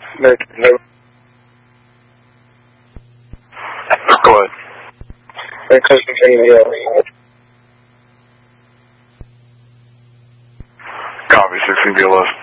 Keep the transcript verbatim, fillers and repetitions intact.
No, no. Go ahead. Very close to the Copy, sixteen B L S.